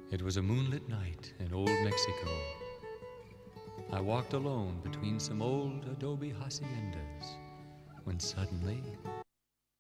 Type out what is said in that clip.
It was a moonlit night in old Mexico. I walked alone between some old adobe haciendas when suddenly